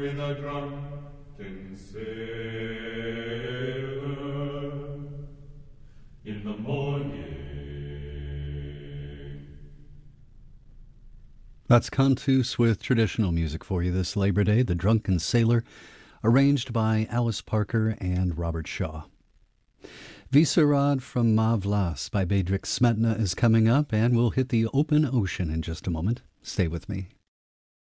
with a drunken sailor in the morning. That's Cantus with traditional music for you this Labor Day, The Drunken Sailor, arranged by Alice Parker and Robert Shaw. Visarad from Ma Vlas by Bedřich Smetana is coming up, and we'll hit the open ocean in just a moment. Stay with me.